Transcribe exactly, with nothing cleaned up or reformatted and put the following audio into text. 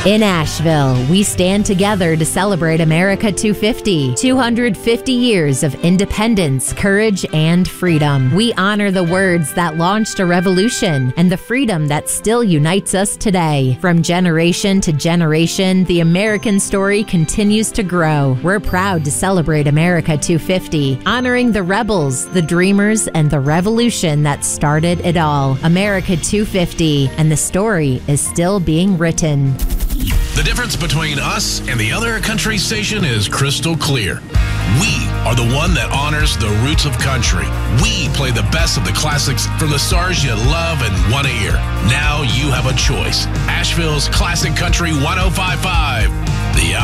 In Asheville, we stand together to celebrate America two fifty, two hundred fifty years of independence, courage, and freedom. We honor the words that launched a revolution and the freedom that still unites us today. From generation to generation, the American story continues to grow. We're proud to celebrate America two fifty, honoring the rebels, the dreamers, and the revolution that started it all. America two fifty, and the story is still being written. The difference between us and the other country station is crystal clear. We are the one that honors the roots of country. We play the best of the classics from the stars you love and want to hear. Now you have a choice. Asheville's Classic Country one oh five point five. The